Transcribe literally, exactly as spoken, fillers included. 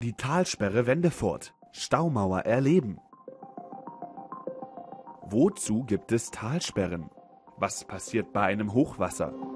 Die Talsperre Wendefurt. Staumauer erleben. Wozu gibt es Talsperren? Was passiert bei einem Hochwasser?